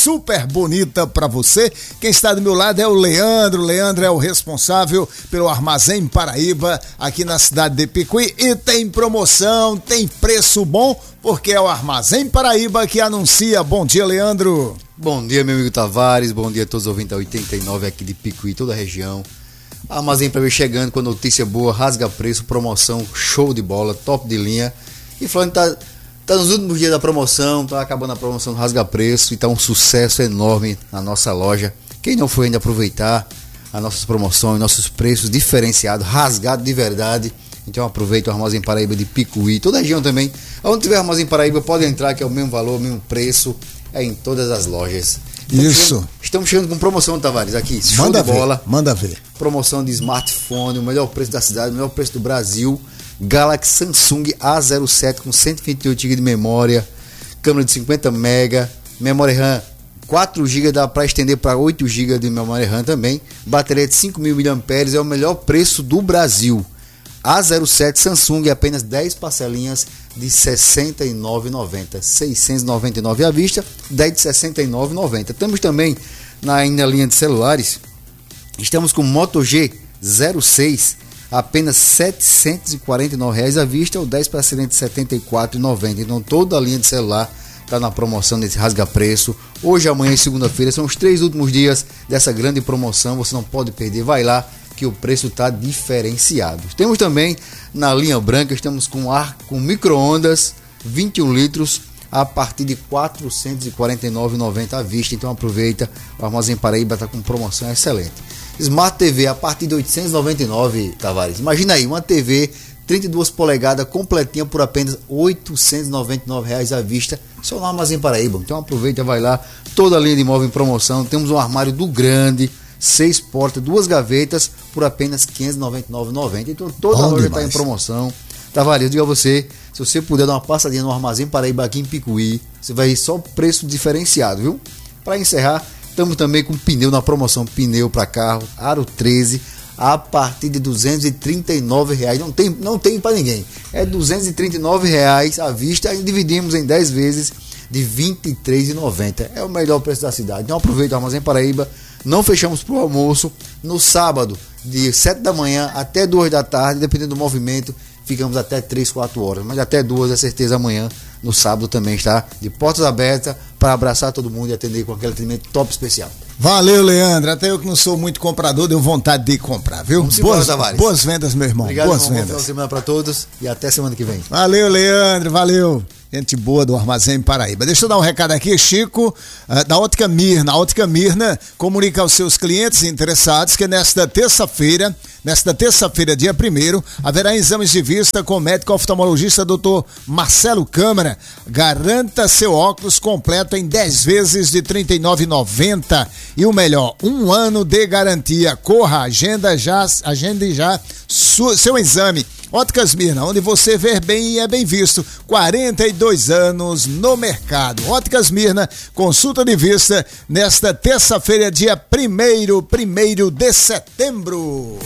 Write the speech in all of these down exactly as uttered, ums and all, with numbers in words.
super bonita para você. Quem está do meu lado é o Leandro. O Leandro é o responsável pelo Armazém Paraíba aqui na cidade de Picuí. E tem promoção, tem preço bom, porque é o Armazém Paraíba que anuncia. Bom dia, Leandro. Bom dia, meu amigo Tavares. Bom dia a todos os ouvintes da oitenta e nove aqui de Picuí, toda a região. Armazém Paraíba chegando com notícia boa, rasga preço, promoção, show de bola, top de linha. E falando, tá, tá nos últimos dias da promoção, tá acabando a promoção do rasga preço e tá um sucesso enorme na nossa loja. Quem não foi ainda aproveitar as nossas promoções, nossos preços diferenciados, rasgado de verdade, então aproveita o Armazém Paraíba de Picuí, toda a região também. Onde tiver Armazém Paraíba pode entrar, que é o mesmo valor, o mesmo preço, é em todas as lojas. Estamos Isso. Chegando, estamos chegando com promoção, Tavares, aqui, show Manda de bola. Ver, manda ver. Promoção de smartphone, o melhor preço da cidade, o melhor preço do Brasil. Galaxy Samsung A zero sete com cento e vinte e oito gigas de memória, câmera de cinquenta megabytes, memória RAM quatro gigas, dá para estender para oito gigas de memória RAM também. Bateria de cinco mil miliampères, é o melhor preço do Brasil. A zero sete Samsung, apenas dez parcelinhas de sessenta e nove reais e noventa centavos, seiscentos e noventa e nove reais à vista, dez de sessenta e nove reais e noventa centavos. Temos também na, na linha de celulares, estamos com Moto G zero seis, apenas setecentos e quarenta e nove reais à vista, ou dez parcelinhas de setenta e quatro reais e noventa centavos. Então toda a linha de celular está na promoção desse rasga preço. Hoje, amanhã e segunda-feira são os três últimos dias dessa grande promoção, você não pode perder, vai lá que o preço está diferenciado. Temos também na linha branca, estamos com ar com micro-ondas vinte e um litros a partir de quatrocentos e quarenta e nove reais e noventa centavos à vista, então aproveita, o Armazém Paraíba está com promoção excelente. Smart T V a partir de oitocentos e noventa e nove reais, Tavares. Imagina aí, uma T V trinta e duas polegadas completinha por apenas oitocentos e noventa e nove reais à vista, só no Armazém Paraíba. Então aproveita, vai lá, toda a linha de imóvel em promoção. Temos um armário do grande, seis portas, duas gavetas por apenas quinhentos e noventa e nove reais e noventa centavos. Então toda a loja está em promoção. Tavares, eu digo a você, se você puder dar uma passadinha no Armazém Paraíba aqui em Picuí, você vai ver só preço diferenciado, viu? Para encerrar, estamos também com pneu na promoção, pneu para carro, aro treze, a partir de duzentos e trinta e nove reais. Não tem, não tem para ninguém. É duzentos e trinta e nove reais à vista e dividimos em dez vezes de vinte e três reais e noventa centavos. É o melhor preço da cidade. Então aproveita o Armazém Paraíba. Não fechamos para o almoço. No sábado, de sete da manhã até duas da tarde, dependendo do movimento, ficamos até três, quatro horas. Mas até duas, é certeza, amanhã, no sábado também está de portas abertas para abraçar todo mundo e atender com aquele atendimento top especial. Valeu, Leandro. Até eu que não sou muito comprador, deu vontade de comprar, viu? Boas, boas vendas, meu irmão. Obrigado, boas irmão. vendas. Bom final de semana para todos e até semana que vem. Valeu, Leandro. Valeu. Gente boa do Armazém Paraíba. Deixa eu dar um recado aqui, Chico, da Ótica Mirna. A Ótica Mirna comunica aos seus clientes interessados que nesta terça-feira, nesta terça-feira, dia primeiro, haverá exames de vista com o médico oftalmologista doutor Marcelo Câmara. Garanta seu óculos completo em dez vezes de trinta e nove reais e noventa centavos. E o melhor, um ano de garantia. Corra, agenda já, agende já sua, seu exame. Óticas Mirna, onde você vê bem e é bem visto. quarenta e dois anos no mercado. Óticas Mirna, consulta de vista nesta terça-feira, dia primeiro, primeiro de setembro.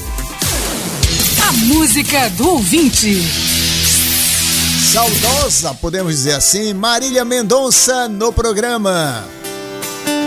A música do ouvinte. Saudosa, podemos dizer assim, Marília Mendonça no programa.